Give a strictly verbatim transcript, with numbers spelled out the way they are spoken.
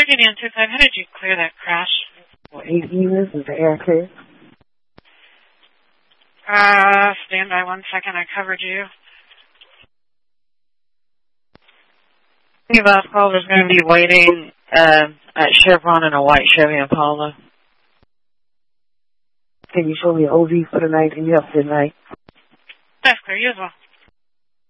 Union two five, how did you clear that crash? Well, eight units is the air clear. Uh, stand by one second. I covered you. Steve Oswald is going to be waiting uh, at Chevron in a white Chevy Impala. Can you show me an O V for the night and you have for the night? That's clear. You as well.